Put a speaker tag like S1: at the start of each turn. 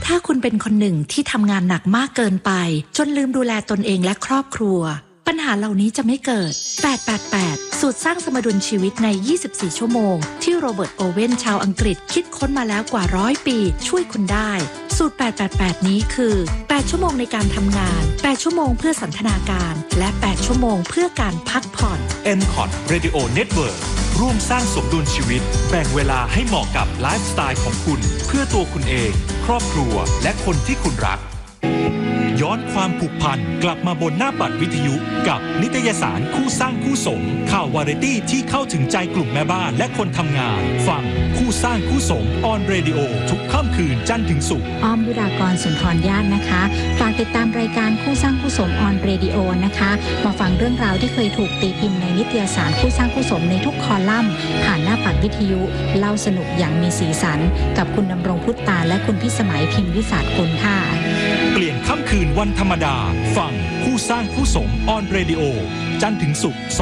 S1: ถ้าคุณเป็นคนหนึ่งที่ทำงานหนักมากเกินไปจนลืมดูแลตนเองและครอบครัวปัญหาเหล่านี้จะไม่เกิด888สูตรสร้างสมดุลชีวิตใน24ชั่วโมงที่โรเบิร์ตโอเว่นชาวอังกฤษคิดค้นมาแล้วกว่า100ปีช่วยคุณได้สูตร888นี้คือ8ชั่วโมงในการทำงาน8ชั่วโมงเพื่อสันทนาการและ8ชั่วโมงเพื่อการพักผ่อน
S2: MCOT Radio Network ร่วมสร้างสมดุลชีวิตแบ่งเวลาให้เหมาะกับไลฟ์สไตล์ของคุณเพื่อตัวคุณเองครอบครัวและคนที่คุณรักย้อนความผูกพันกลับมาบนหน้าปัดวิทยุกับนิตยสารคู่สร้างคู่สมข่าววาไรตี้ที่เข้าถึงใจกลุ่มแม่บ้านและคนทำงานฟังคู่สร้างคู่สมออนเรดิโอทุกค่ำคืนจันทร์ถึงศุกร์
S3: อ้อมบุรากรสุนทรญาตินะคะฝากติดตามรายการคู่สร้างคู่สมออนเรดิโอนะคะมาฟังเรื่องราวที่เคยถูกตีพิมพ์ในนิตยสารคู่สร้างคู่สมในทุกคอลัมน์ผ่านหน้าปัดวิทยุเล่าสนุกอย่างมีสีสันกับคุณดำรงพุทธาและคุณพิสมัยพิมพ์วิสาทกุลค่ะ
S2: เปลี่ยนค่ำคืนวันธรรมดาฟังคู่สร้างคู่สมออนเรดิโอจันทร์ถึงศุกร์